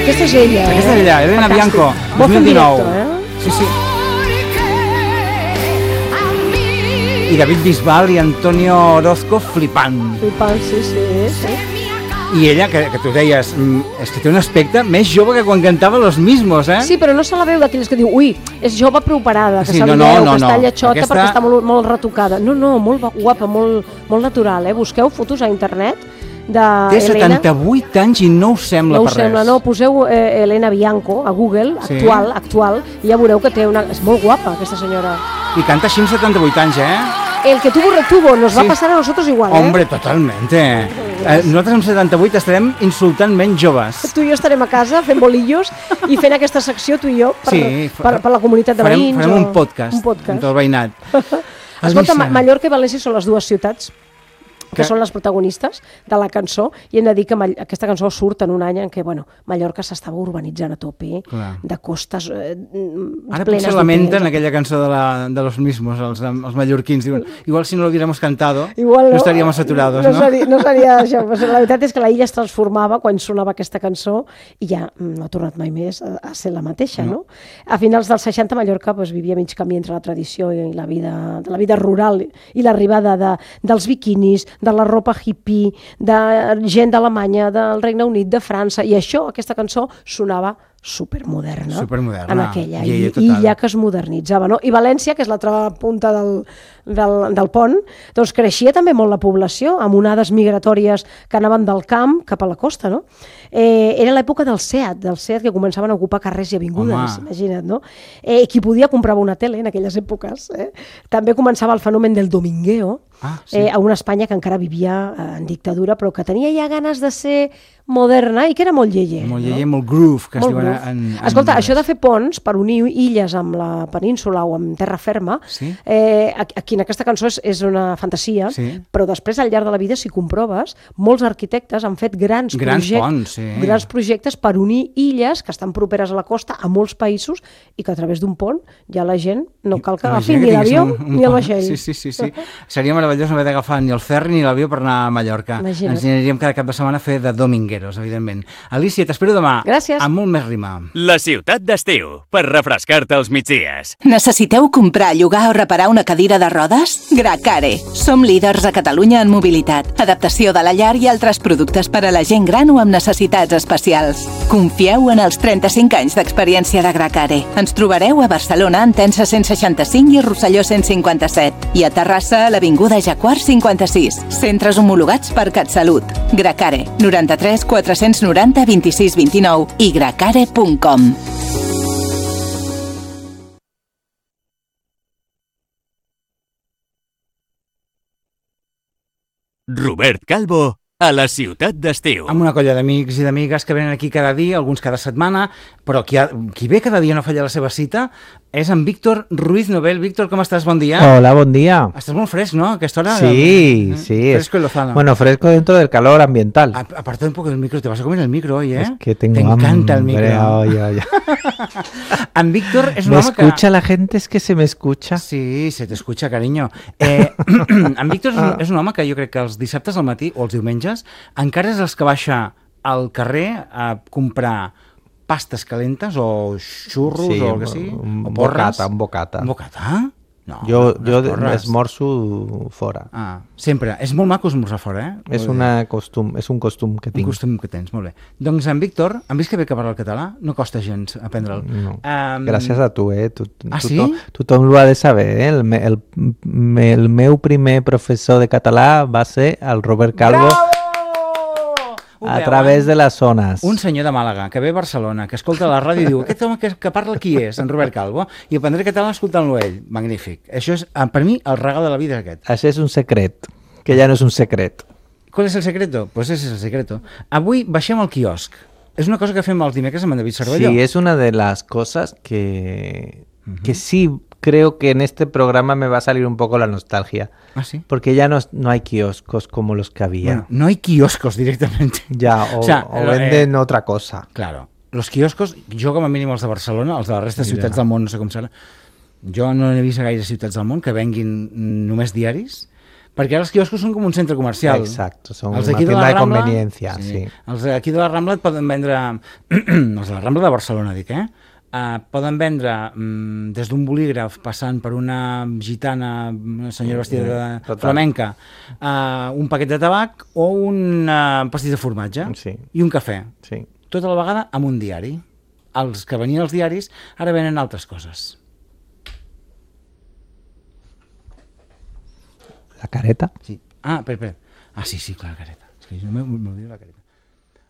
Aquesta és ella, eh? Aquesta és ella, Elena Bianco, Vol fer un 2019. directe, eh? Sí. I David Bisbal i Antonio Orozco flipant. Flipant, sí. I ella, que tu deies, és que té un aspecte més jove que quan cantava Los Mismos, eh? Sí, però no se la veu d'aquelles que diu, ui, és jove preoperada, que Sí, se li no, veu, no, que està no. lletxota Aquesta- perquè està molt retocada. No, molt guapa, molt natural, eh? Busqueu fotos a internet Té d'Helena. 78 anys i no us sembla No per us sembla, res. no? Poseu Elena Bianco a Google, Sí. actual, i ja veureu que té una... És molt guapa, aquesta senyora. I canta així amb 78 anys, eh? El que tuvo retuvo, nos va Sí. a pasar a nosotros igual, eh? Hombre, totalmente. Nosaltres amb 78 estarem insultant menys joves. Tu i jo estarem a casa fent bolillos i fent aquesta secció, tu i jo, Sí, per la comunitat de veïns. Farem un podcast. Un podcast. Del veïnat. Escolta, Alicia. Mallorca i València són les dues ciutats que Que- són les protagonistes de la cançó, i hem de dir que aquesta cançó surt en un any en què, Mallorca s'estava urbanitzant a tope, Clar. de costes Ara plenes potser d'hotels. lamenten aquella cançó de Los Mismos, els mallorquins. Diuen, igual si no lo hubiéramos cantado, Igual no estaríamos saturados, no? No seria això. Però la veritat és que la illa es transformava quan sonava aquesta cançó i ja no ha tornat mai més a ser la mateixa, no? A finals dels 60 Mallorca vivia mig camí entre la tradició i la vida rural i l'arribada dels biquinis, de la ropa hippie, de gent d'Alemanya, del Regne Unit, de França, i aquesta cançó sonava supermoderna, Supermoderna, en aquella lleia total. illa que es modernitzava, no? I València, que és l'altra punta del pont, doncs creixia també molt la població, amb onades migratòries que anaven del camp cap a la costa, no? Era l'època del SEAT que començaven a ocupar carrers i avingudes, imagina't, no? Qui podia comprava una tele en aquelles èpoques. També començava el fenomen del domingueo, a una Espanya que encara vivia en dictadura, però que tenia ja ganes de ser moderna i que era molt lleie. Molt lleie, molt groove, que es diuen en... Escolta, això de fer ponts per unir illes amb la península o amb terra ferma, aquí en aquesta cançó és una fantasia, però després al llarg de la vida, si comproves, molts arquitectes han fet grans projectes per unir illes que estan properes a la costa a molts països i que a través d'un pont ja la gent no cal que agafi ni l'avió ni el vaixell. Sí. Seria meravellós no haver d'agafar ni el ferri ni l'avió per anar a Mallorca. Ens aniríem cada cap de setmana a fer de domingueros, evidentment. Alicia, t'espero demà. Gràcies. Amb molt més rima. La ciutat d'estiu, per refrescar-te els migdies. Necessiteu comprar, llogar o reparar una cadira de rodes? Gracare. Som líders a Catalunya en mobilitat, adaptació de la llar i altres productes per a la gent gran o amb necessitats especials. Confieu en els 35 anys d'experiència de Gracare. Ens trobareu a Barcelona, en Tensa 165 i Rosselló 157. I a Terrassa, a l'Avinguda Jaguar 56. Centres homologats per CatSalut. Gracare, 93 490 26 29 i gracare.com. Robert Calvo, a la ciutat d'estiu. Amb una colla d'amics i d'amigues que venen aquí cada dia, alguns cada setmana, però qui ve cada dia no falla la seva cita és en Víctor Ruiz Nobel. Víctor, com estàs? Bon dia. Hola, buen día. Estás muy fresco, ¿no? A aquesta hora. Sí. Fresco y lozano. Bueno, fresco dentro del calor ambiental. Aparta un poco del micro, te vas a comer el micro hoy, ¿eh? Es que tengo Te encanta el hambre, micro. Oye. En Víctor es un ¿Me home que... escucha la gente? Es que se me escucha. Sí, se t'escucha, carinyo. En Víctor és un home que jo crec que els dissabtes al matí o els diumenges encara és els que baixa al carrer a comprar pastes calentes o xurros o el que sigui, o porres. Un bocata. Un bocata? No, jo esmorzo fora. Sempre. És molt maco esmorzar fora, eh? És un costum que tinc. Un costum que tens, molt bé. Doncs en Víctor, han vist que bé que parla el català? No costa gens aprendre'l. No. Gràcies a tu, eh? Sí? Tothom ho ha de saber, eh? El meu primer professor de català va ser el Robert Calvo. Bravo! A través de les zones. Un senyor de Màlaga, que ve a Barcelona, que escolta la ràdio i diu, aquest home que parla qui és? En Robert Calvo. I aprendré català escoltant-lo ell. Magnífic. Això és, per mi, el regal de la vida aquest. Això és un secret, que ja no és un secret. ¿Cuál es el secreto? Pues ese es el secreto. Avui baixem al quiosc. És una cosa que fem els dimecres amb en David Cervelló. Sí, es una de las cosas que sí creo que en este programa me va a salir un poco la nostalgia. ¿Ah, sí? Porque ya no hay kioscos como los que había. Bueno, no hay kioscos directamente. Ya, o venden otra cosa. Claro. Los kioscos, jo com a mínim els de Barcelona, els de la resta de ciutats del món, no sé com serà, jo no he vist a gaire ciutats del món que venguin només diaris, Perquè ara els quioscos són com un centre comercial. Exacto, son Els una d'aquí tienda de Rambla, conveniencia, sí. Els d'aquí de la Rambla et poden vendre... els de la Rambla de Barcelona, dic, poden vendre des d'un bolígraf passant per una gitana, una senyora vestida de flamenca, un paquet de tabac o un pastís de formatge i un cafè. Sí. Tota la vegada amb un diari. Els que venien als diaris ara venen altres coses. La careta. Sí. Ah, espera. Ah, sí, clar, la careta. És que jo m'oblida la careta.